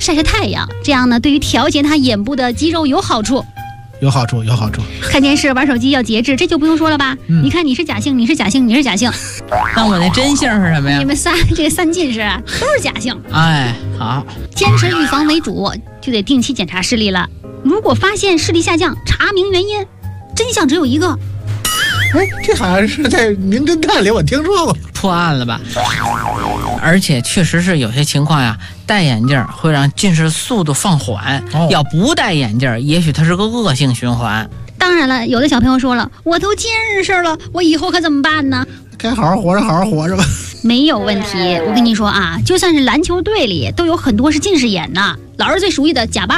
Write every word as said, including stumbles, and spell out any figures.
晒晒太阳，这样呢，对于调节他眼部的肌肉有好处。 有好处，有好处。 看电视、玩手机要节制，这就不用说了吧？嗯、你看，你是假性，你是假性，你是假性。 那我那真性是什么呀？ 你们仨这个三近视都是假性。 哎，好， 坚持预防为主，就得定期检查视力了。如果发现视力下降，查明原因，真相只有一个。 哎，这好像是在《名侦探》里我听说过， 破案了吧？而且确实是有些情况呀，戴眼镜会让近视速度放缓，哦、要不戴眼镜，也许它是个恶性循环。 当然了，有的小朋友说了，我都近视了，我以后可怎么办呢？ 该好好活着，好好活着吧。 没有问题，我跟你说啊，就算是篮球队里都有很多是近视眼呢。老师最熟悉的贾巴